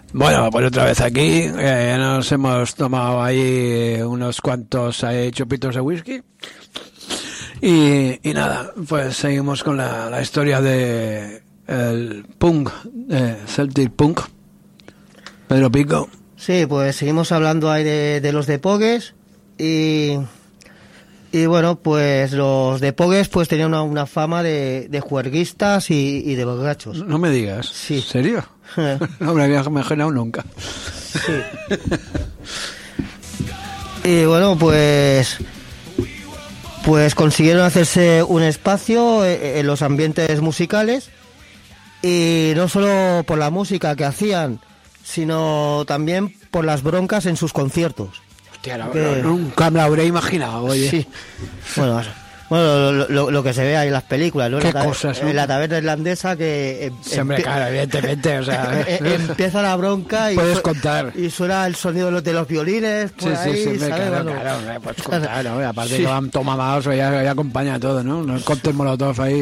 Bueno, pues otra vez aquí, nos hemos tomado ahí unos cuantos chupitos de whisky y nada, pues seguimos con la historia de el punk, Celtic Punk. Pedro Pico. Sí, pues seguimos hablando ahí de los de Pogues y bueno, pues los de Pogues pues tenían una fama de juerguistas y de borrachos. No me digas. Sí. ¿En serio? No me había imaginado nunca. Sí. Y bueno, pues consiguieron hacerse un espacio en los ambientes musicales, y no solo por la música que hacían, sino también por las broncas en sus conciertos. Hostia, nunca me lo habría imaginado, oye. Sí. Bueno, lo que se ve ahí en las películas, ¿no? ¿Qué cosas, no? En la taberna irlandesa que... Hombre, claro, evidentemente, o sea... empieza la bronca y... Puedes contar. Y suena el sonido de los violines por ahí, sí, ¿sabes? Claro, puedes contar, ¿no? Aparte que van tomamados, ya acompaña todo, ¿no? No cóctel molotov ahí.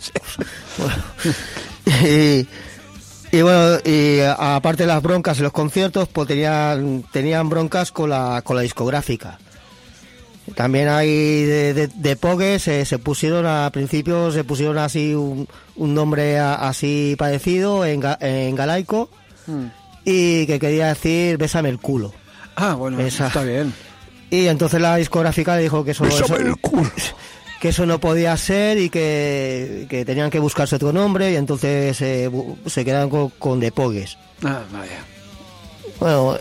Y bueno, y aparte de las broncas en los conciertos, pues tenían broncas con la discográfica. También hay de Pogues, se pusieron al principio, así un nombre así parecido en galaico, y que quería decir bésame el culo. Ah, bueno, está bien. Y entonces la discográfica le dijo que bésame el culo. Que eso no podía ser y que tenían que buscarse otro nombre, y entonces se quedaron con The Pogues. Ah, vaya. Bueno,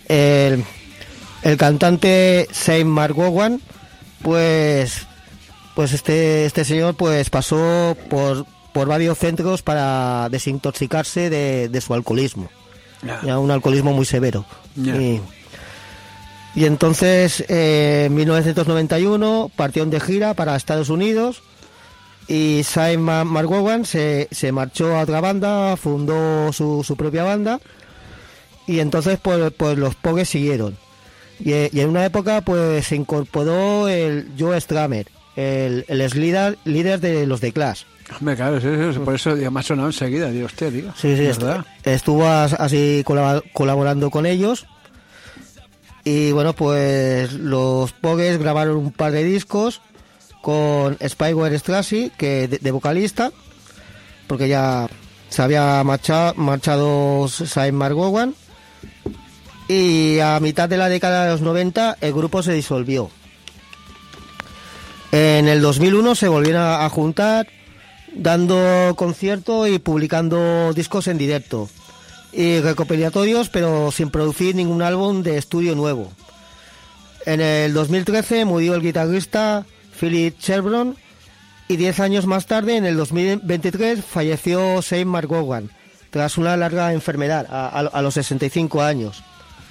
el cantante Shane McGowan, pues este señor pues pasó por varios centros para desintoxicarse de su alcoholismo. Ya un alcoholismo muy severo. Y entonces, en 1991, partieron de gira para Estados Unidos, y Shane McGowan se marchó a otra banda, fundó su propia banda, y entonces pues los Pogues siguieron. Y en una época pues se incorporó el Joe Strummer, el líder de los The Clash. Hombre, claro, sí, por eso me ha sonado enseguida, digo, usted, digo. Sí, ¿verdad? Estuvo así colaborando con ellos. Y bueno, pues los Pogues grabaron un par de discos con Spyro Strassi, que de vocalista, porque ya se había marchado Shane McGowan, y a mitad de la década de los 90 el grupo se disolvió. En el 2001 se volvieron a juntar, dando conciertos y publicando discos en directo y recopilatorios, pero sin producir ningún álbum de estudio nuevo. En el 2013 murió el guitarrista Philip Chevron, y 10 años más tarde, en el 2023, falleció Shane McGowan tras una larga enfermedad a los 65 años.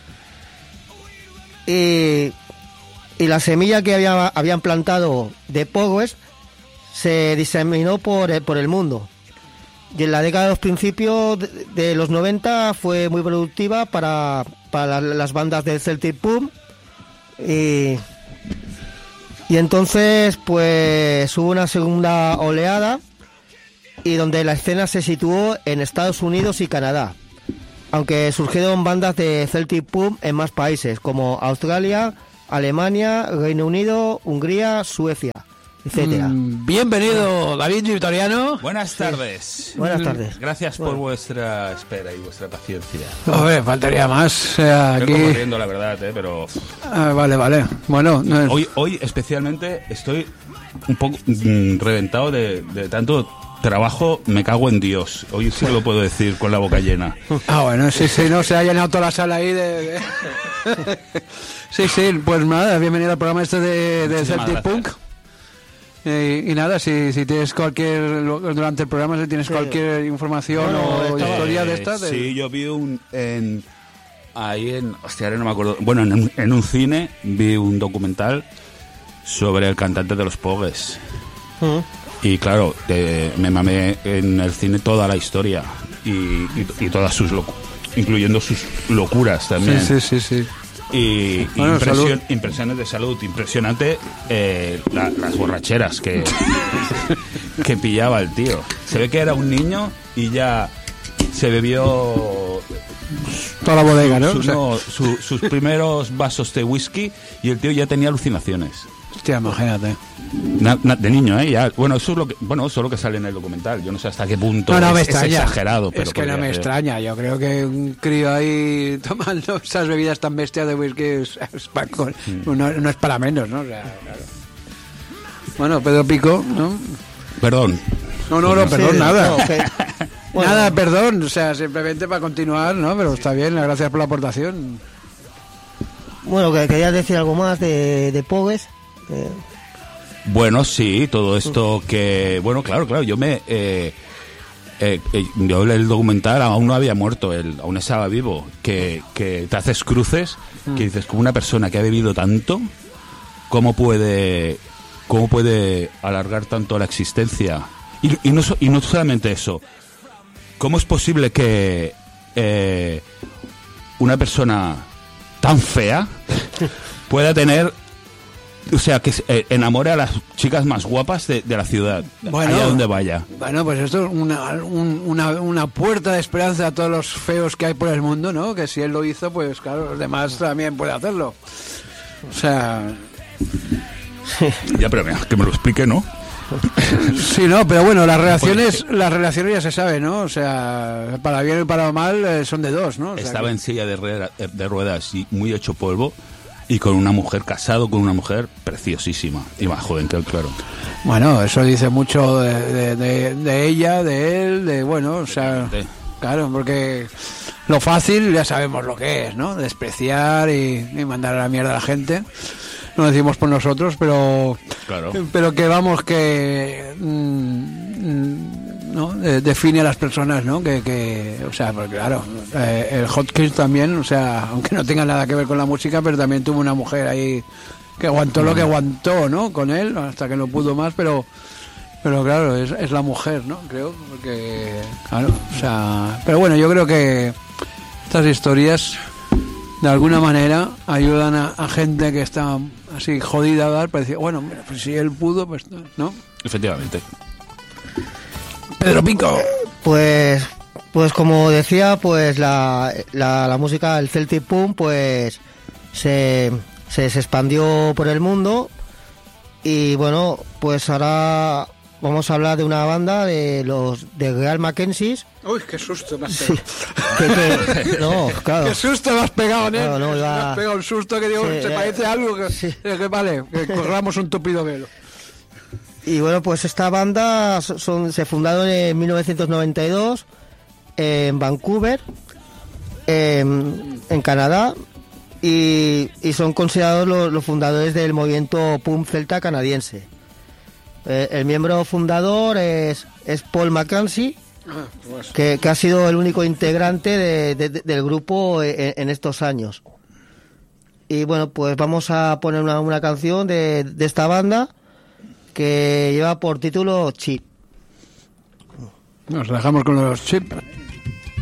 Y la semilla que habían plantado de Pogues se diseminó por el mundo. Y en la década de los principios de los 90 fue muy productiva para las bandas del Celtic Punk, y entonces pues hubo una segunda oleada, y donde la escena se situó en Estados Unidos y Canadá, aunque surgieron bandas de Celtic Punk en más países como Australia, Alemania, Reino Unido, Hungría, Suecia, etcétera. Bienvenido, David Vitoriano. Buenas tardes. Sí. Buenas tardes. Gracias por vuestra espera y vuestra paciencia. Hombre, faltaría más. Aquí... Estoy corriendo, la verdad, pero... Vale. Bueno, hoy especialmente estoy un poco reventado de tanto trabajo. Me cago en Dios. Hoy sí lo puedo decir con la boca llena. Bueno, sí, no se ha llenado toda la sala ahí de... Sí, pues nada, bienvenido al programa de Celtic Punk. Y nada, si tienes durante el programa, si tienes cualquier información o historia de esta... Sí, yo vi ahora no me acuerdo, bueno, en un cine vi un documental sobre el cantante de los Pogues. Y claro, me mamé en el cine toda la historia y todas sus incluyendo sus locuras también. Sí. Y impresiones de salud, impresionante las borracheras que pillaba el tío. Se ve que era un niño y ya se bebió toda la bodega, ¿no? Sus primeros vasos de whisky y el tío ya tenía alucinaciones. Hostia, imagínate. De niño, ya. Bueno, eso es lo que sale en el documental. Yo no sé hasta qué punto es exagerado. Pero es que no me extraña. Yo creo que un crío ahí tomando esas bebidas tan bestias de whisky no es para menos, ¿no? O sea, claro. Bueno, Pedro Pico, ¿no? Perdón. No, perdón, sí, nada. No, bueno, nada, perdón. O sea, simplemente para continuar, ¿no? Pero está bien, gracias por la aportación. Bueno, que querías decir algo más de Pogues. Bueno, sí, todo esto que... Bueno, claro, yo yo el documental aún no había muerto, aún estaba vivo, que te haces cruces, que dices, como una persona que ha bebido tanto, ¿cómo puede alargar tanto la existencia? Y no solamente eso, ¿cómo es posible que una persona tan fea pueda tener... O sea, que enamore a las chicas más guapas de la ciudad, allá donde vaya. Bueno, pues esto es una puerta de esperanza a todos los feos que hay por el mundo, ¿no? Que si él lo hizo, pues claro, los demás también pueden hacerlo. O sea... Ya, pero mira, que me lo explique, ¿no? Sí, no, pero bueno, las relaciones ya se sabe, ¿no? O sea, para bien y para mal son de dos, ¿no? O sea, estaba en silla de ruedas y muy hecho polvo. Y con una mujer, casado con una mujer preciosísima. Y más joven que él, claro. Bueno, eso dice mucho de ella, de él, bueno, o sea... Claro, porque lo fácil ya sabemos lo que es, ¿no? Despreciar y mandar a la mierda a la gente. No decimos por nosotros, pero... Claro. Pero que vamos, que... ¿no? Define a las personas, ¿no? O sea, porque claro, el Hot Kiss también, o sea, aunque no tenga nada que ver con la música, pero también tuvo una mujer ahí que aguantó lo que aguantó, ¿no? Con él, hasta que no pudo más, pero claro, es la mujer, ¿no? Creo, porque, claro, o sea... Pero bueno, yo creo que estas historias, de alguna manera, ayudan a gente que está así jodida a dar, para decir, bueno, mira, pues si él pudo, pues, ¿no? Efectivamente. Pedro Pico. Pues como decía, pues la música, el Celtic Punk, pues se expandió por el mundo. Y bueno, pues ahora vamos a hablar de una banda de Real Mackenzies. Uy, qué susto me has pegado. Sí, no, claro. Qué susto me has pegado, ¿eh? Claro, no, me has pegado un susto que digo, sí, se parece a algo que vale, que corramos un tupido velo. Y bueno, pues esta banda se fundaron en 1992 en Vancouver, en Canadá, y son considerados los fundadores del movimiento punk celta canadiense. El miembro fundador es Paul McKenzie, que ha sido el único integrante del grupo en estos años. Y bueno, pues vamos a poner una canción de esta banda que lleva por título Chip. Nos dejamos con los Chip.